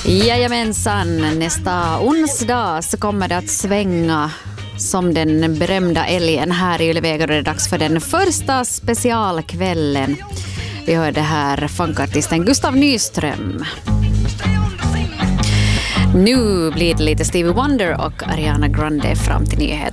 Jajamensan, nästa onsdag så kommer det att svänga som den berömda älgen här i Yle Vega. Det är dags för den första specialkvällen. Vi hörde här funkartisten Gustav Nyström. Nu blir det lite Stevie Wonder och Ariana Grande fram till nyheterna.